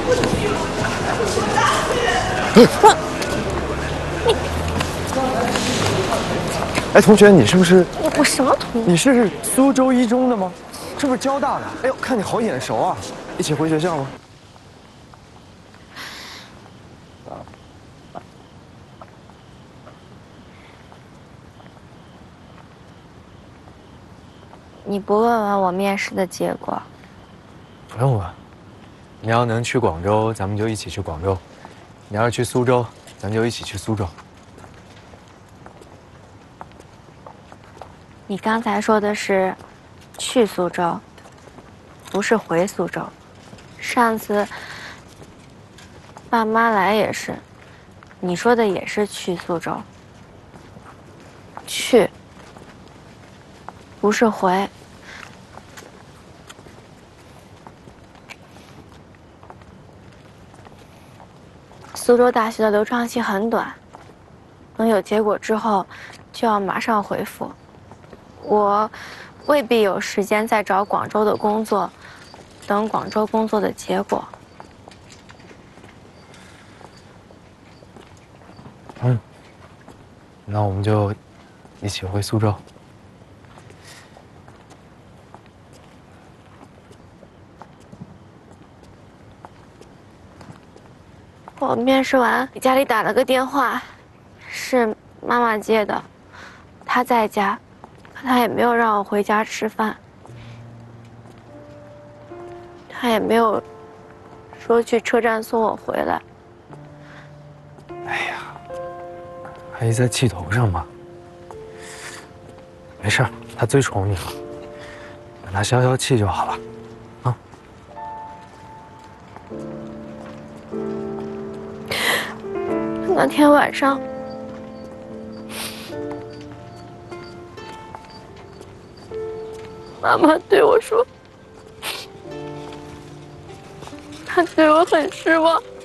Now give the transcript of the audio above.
哎，同学，你是不是？ 我什么同学？ 你是苏州一中的吗？是不是交大的？哎呦，看你好眼熟啊！一起回学校吗？ 你不问问我面试的结果？ 不用问。你要能去广州，咱们就一起去广州；你要是去苏州，咱就一起去苏州。 你刚才说的是去苏州，不是回苏州。上次爸妈来也是，你说的也是去苏州。去，不是回。苏州大学的流畅期很短，等有结果之后，就要马上回复。我未必有时间再找广州的工作，等广州工作的结果。 嗯，那我们就一起回苏州。 我面试完给家里打了个电话，是妈妈接的，她在家，可她也没有让我回家吃饭，她也没有说去车站送我回来。 哎呀，阿姨在气头上嘛。没事，她最宠你了，让她消消气就好了。啊。 那天晚上，妈妈对我说，她对我很失望。